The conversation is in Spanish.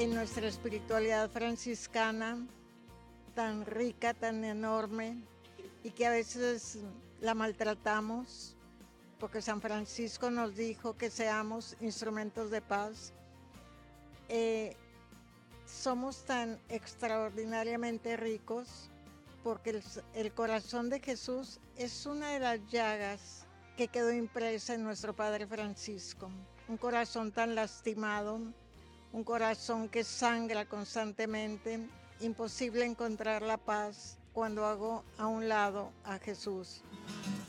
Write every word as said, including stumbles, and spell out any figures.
en nuestra espiritualidad franciscana, tan rica, tan enorme, y que a veces la maltratamos, porque San Francisco nos dijo que seamos instrumentos de paz. Eh, somos tan extraordinariamente ricos porque el, el corazón de Jesús es una de las llagas que quedó impresa en nuestro Padre Francisco. Un corazón tan lastimado, un corazón que sangra constantemente. Imposible encontrar la paz cuando hago a un lado a Jesús.